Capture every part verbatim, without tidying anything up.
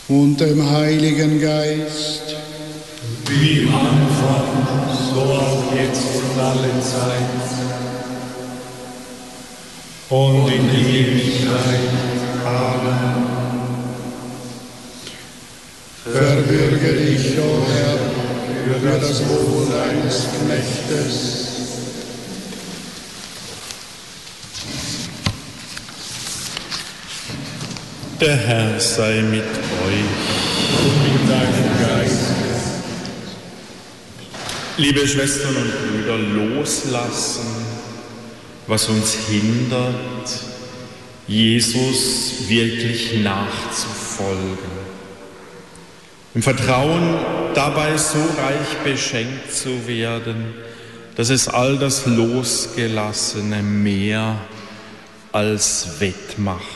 und dem Heiligen Geist, wie im Anfang, so auch jetzt und alle Zeit und in Ewigkeit. Amen. verbürge dich, o Herr, für das Wohl deines Knechtes. Der Herr sei mit euch. Und mit deinem Geist. Liebe Schwestern und Brüder, loslassen, was uns hindert, Jesus wirklich nachzufolgen. Im Vertrauen, dabei so reich beschenkt zu werden, dass es all das Losgelassene mehr als wettmacht.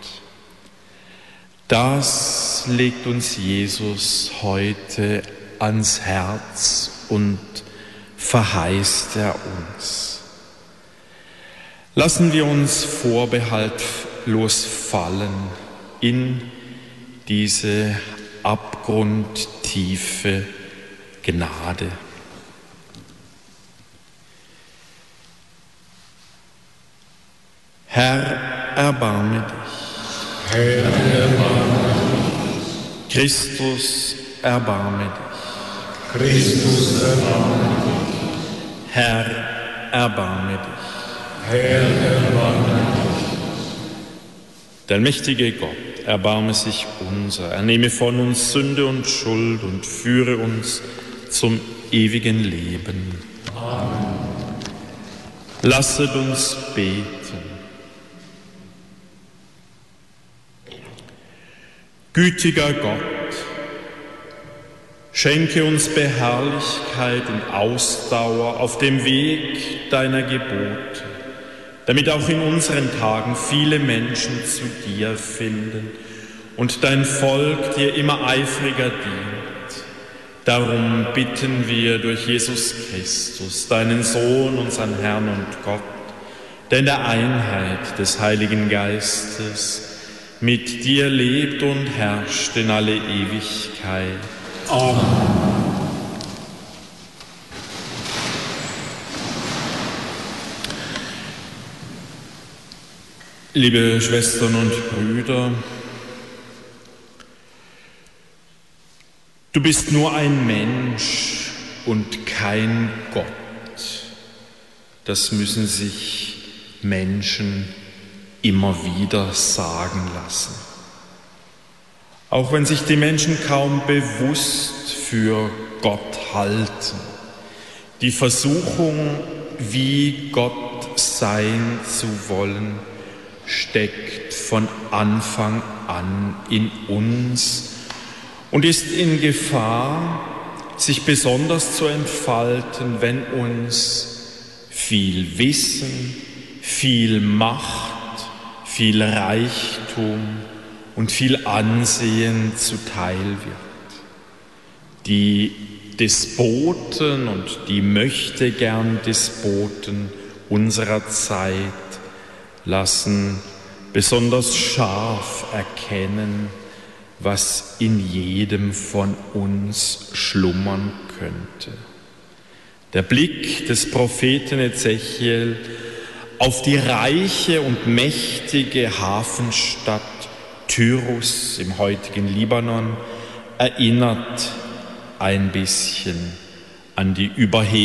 Das legt uns Jesus heute ans Herz und verheißt er uns. Lassen wir uns vorbehaltlos fallen in diese abgrundtiefe Gnade. Herr, erbarme dich. Herr, erbarme Christus, erbarme dich. dich. Christus, erbarme dich. Herr, erbarme dich. Herr, erbarme dich. Der mächtige Gott, erbarme sich unser. Er nehme von uns Sünde und Schuld und führe uns zum ewigen Leben. Amen. Lasset uns beten. Gütiger Gott, schenke uns Beharrlichkeit und Ausdauer auf dem Weg deiner Gebote, damit auch in unseren Tagen viele Menschen zu dir finden und dein Volk dir immer eifriger dient. Darum bitten wir durch Jesus Christus, deinen Sohn, unseren Herrn und Gott, der in der Einheit des Heiligen Geistes mit dir lebt und herrscht in alle Ewigkeit. Amen. Liebe Schwestern und Brüder, du bist nur ein Mensch und kein Gott. Das müssen sich Menschen immer wieder sagen lassen. Auch wenn sich die Menschen kaum bewusst für Gott halten. Die Versuchung, wie Gott sein zu wollen, steckt von Anfang an in uns und ist in Gefahr, sich besonders zu entfalten, wenn uns viel Wissen, viel Macht, viel Reichtum und viel Ansehen zuteil wird. Die Despoten und die Möchtegern-Despoten unserer Zeit lassen besonders scharf erkennen, was in jedem von uns schlummern könnte. Der Blick des Propheten Ezechiel auf die reiche und mächtige Hafenstadt Tyrus im heutigen Libanon erinnert ein bisschen an die Überheblichkeit